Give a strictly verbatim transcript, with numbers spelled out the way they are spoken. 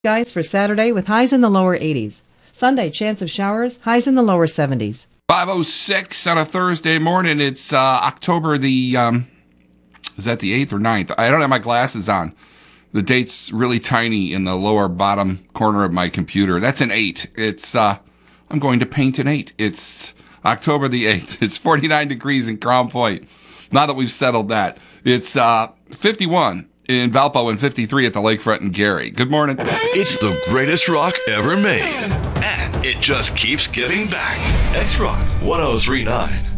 Guys for Saturday with highs in the lower eighties. Sunday, chance of showers, highs in the lower seventies. five oh six on a Thursday morning. It's uh, October the, um, is that the eighth or ninth? I don't have my glasses on. The date's really tiny in the lower bottom corner of my computer. That's an eight. It's, uh, I'm going to paint an eight. It's October the eighth. It's forty-nine degrees in Crown Point. Now that we've settled that. It's uh, fifty-one in Valpo and fifty-three at the Lakefront in Gary. Good morning. It's the greatest rock ever made. And it just keeps giving back. X-Rock one oh three point nine.